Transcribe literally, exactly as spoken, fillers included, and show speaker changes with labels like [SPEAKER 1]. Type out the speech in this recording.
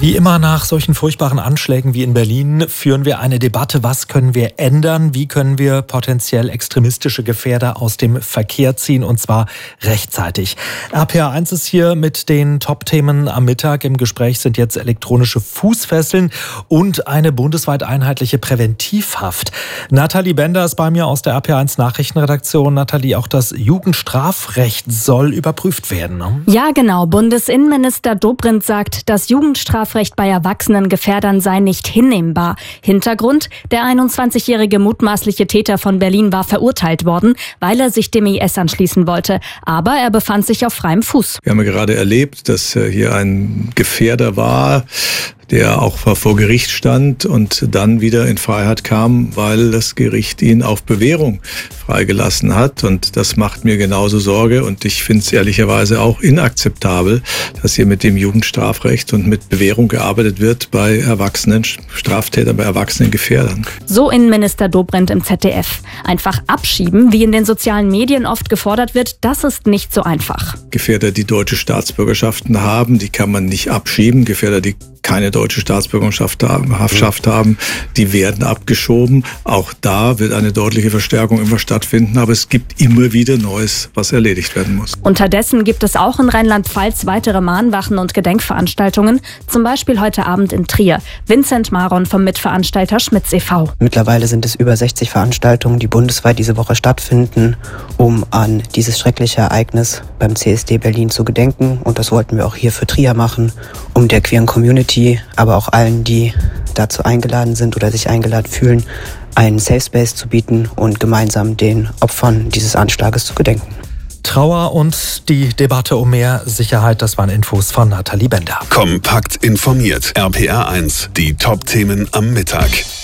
[SPEAKER 1] Wie immer nach solchen furchtbaren Anschlägen wie in Berlin führen wir eine Debatte, was können wir ändern, wie können wir potenziell extremistische Gefährder aus dem Verkehr ziehen, und zwar rechtzeitig. R P R eins ist hier mit den Top-Themen am Mittag. Im Gespräch sind jetzt elektronische Fußfesseln und eine bundesweit einheitliche Präventivhaft. Nathalie Bender ist bei mir aus der R P R eins Nachrichtenredaktion. Nathalie, auch das Jugendstrafrecht soll überprüft werden, ne?
[SPEAKER 2] Ja, genau. Bundesinnenminister Dobrindt sagt, das Jugendstrafrecht bei erwachsenen Gefährdern sei nicht hinnehmbar. Hintergrund: Der einundzwanzigjährige mutmaßliche Täter von Berlin war verurteilt worden, weil er sich dem I S anschließen wollte. Aber er befand sich auf freiem Fuß.
[SPEAKER 3] Wir haben ja gerade erlebt, dass hier ein Gefährder war, der auch vor Gericht stand und dann wieder in Freiheit kam, weil das Gericht ihn auf Bewährung freigelassen hat. Und das macht mir genauso Sorge. Und ich finde es ehrlicherweise auch inakzeptabel, dass hier mit dem Jugendstrafrecht und mit Bewährung gearbeitet wird bei erwachsenen Straftätern, bei erwachsenen Gefährdern.
[SPEAKER 2] So Innenminister Dobrindt im Z D F. Einfach abschieben, wie in den sozialen Medien oft gefordert wird, das ist nicht so einfach.
[SPEAKER 3] Gefährder, die deutsche Staatsbürgerschaften haben, die kann man nicht abschieben. Gefährder, die keine deutsche Staatsbürgerschaft haben, die werden abgeschoben. Auch da wird eine deutliche Verstärkung immer stattfinden, aber es gibt immer wieder Neues, was erledigt werden muss.
[SPEAKER 2] Unterdessen gibt es auch in Rheinland-Pfalz weitere Mahnwachen und Gedenkveranstaltungen, zum Beispiel heute Abend in Trier. Vincent Maron vom Mitveranstalter Schmitz e V
[SPEAKER 4] Mittlerweile sind es über sechzig Veranstaltungen, die bundesweit diese Woche stattfinden, um an dieses schreckliche Ereignis beim C S D Berlin zu gedenken. Und das wollten wir auch hier für Trier machen, um der queeren Community, aber auch allen, die dazu eingeladen sind oder sich eingeladen fühlen, einen Safe Space zu bieten und gemeinsam den Opfern dieses Anschlages zu gedenken.
[SPEAKER 1] Trauer und die Debatte um mehr Sicherheit, das waren Infos von Nathalie Bender.
[SPEAKER 5] Kompakt informiert. R P R eins, die Top-Themen am Mittag.